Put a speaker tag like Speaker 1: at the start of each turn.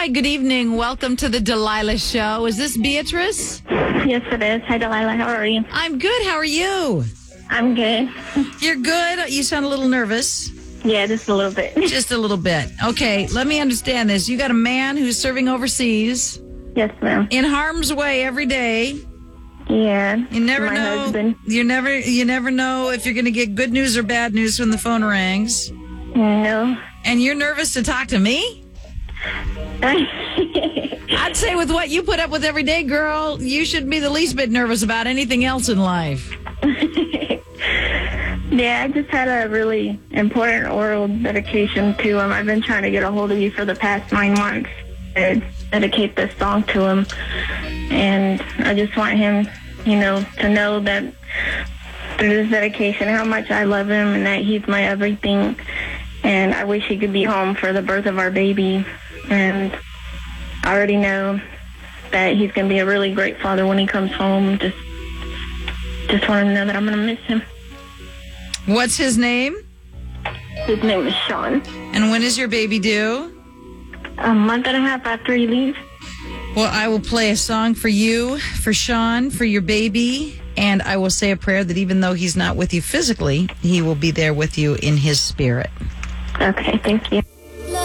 Speaker 1: Hi, good evening. Welcome to the Delilah Show. Is this Beatrice?
Speaker 2: Yes, it is. Hi, Delilah. How are you?
Speaker 1: I'm good. How are you?
Speaker 2: I'm good.
Speaker 1: You're good? You sound a little nervous.
Speaker 2: Yeah, just a little bit.
Speaker 1: Just a little bit. Okay, let me understand this. You got a man who's serving overseas.
Speaker 2: Yes, ma'am.
Speaker 1: In harm's way every day.
Speaker 2: Yeah.
Speaker 1: You never
Speaker 2: my
Speaker 1: know.
Speaker 2: husband.
Speaker 1: You never know if you're going to get good news or bad news when the phone rings.
Speaker 2: No.
Speaker 1: And you're nervous to talk to me? I'd say with what you put up with every day, girl, you shouldn't be the least bit nervous about anything else in life.
Speaker 2: Yeah, I just had a really important oral dedication to him. I've been trying to get a hold of you for the past 9 months to dedicate this song to him. And I just want him, to know that through this dedication, how much I love him and that he's my everything. And I wish he could be home for the birth of our baby. And I already know that he's going to be a really great father when he comes home. Just want him to know that I'm going to miss him.
Speaker 1: What's his name?
Speaker 2: His name is Sean.
Speaker 1: And when is your baby due?
Speaker 2: A month and a half after he leaves.
Speaker 1: Well, I will play a song for you, for Sean, for your baby, and I will say a prayer that even though he's not with you physically, he will be there with you in his spirit.
Speaker 2: Okay, thank you.